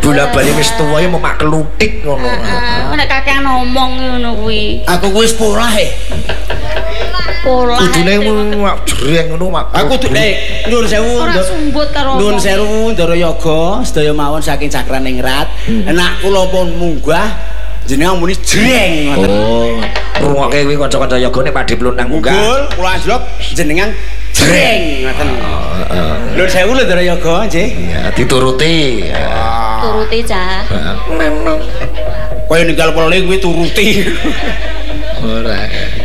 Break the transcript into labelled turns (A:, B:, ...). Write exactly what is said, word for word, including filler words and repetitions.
A: bola-bali wis tuwa ya memak kelutik ngono.
B: Heeh, nek kakek ngomong ngono kuwi.
C: Aku wis polah e.
B: Pola.
A: Kudune mak jreng ngono mak.
C: Aku kudu nek nyuwun sewu.
B: Ora sumbut karo.
C: Nyuwun sewu Ndara Yoga sedaya mawon saking Cakraningrat. Enak kula pun munggah jenengan muni jreng ngoten.
A: Oh, rungokke kuwi kanca-kanca yoga nek Pakde Pluntang munggah.
C: Gul kula anjlok jenengan jreng ngoten.
A: Heeh.
C: Nyuwun sewu lho Ndara Yoga nggih.
A: Ya dituruti.
B: Turuti cah.
A: Memang
C: kaya ninggal peling kuwi turuti.
A: ora.